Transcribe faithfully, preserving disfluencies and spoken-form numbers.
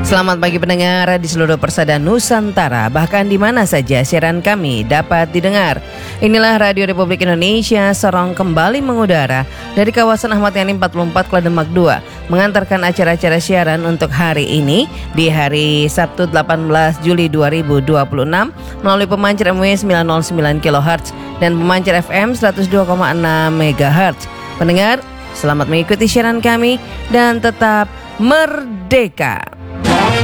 Selamat pagi pendengar di seluruh persada Nusantara, bahkan di mana saja siaran kami dapat didengar. Inilah Radio Republik Indonesia Sorong kembali mengudara dari kawasan Ahmad Yani empat puluh empat Kledemak dua, mengantarkan acara-acara siaran untuk hari ini di hari Sabtu delapan belas Juli dua ribu dua puluh enam melalui pemancar M W sembilan nol sembilan kilohertz dan pemancar F M seratus dua koma enam megahertz. Pendengar, selamat mengikuti siaran kami dan tetap merdeka.